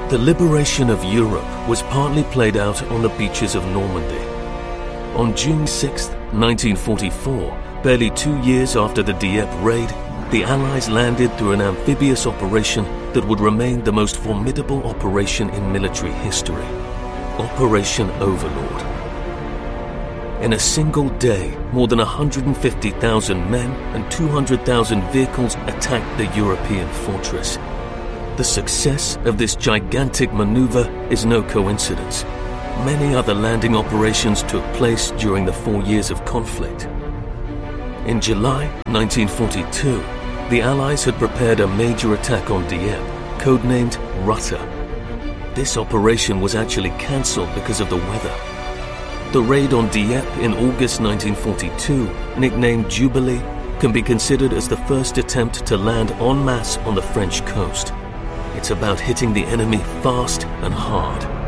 The liberation of Europe was partly played out on the beaches of Normandy. On June 6, 1944, barely 2 years after the Dieppe raid, the Allies landed through an amphibious operation that would remain the most formidable operation in military history, Operation Overlord. In a single day, more than 150,000 men and 200,000 vehicles attacked the European fortress. The success of this gigantic maneuver is no coincidence. Many other landing operations took place during the 4 years of conflict. In July 1942, the Allies had prepared a major attack on Dieppe, codenamed Rutter. This operation was actually cancelled because of the weather. The raid on Dieppe in August 1942, nicknamed Jubilee, can be considered as the first attempt to land en masse on the French coast. It's about hitting the enemy fast and hard.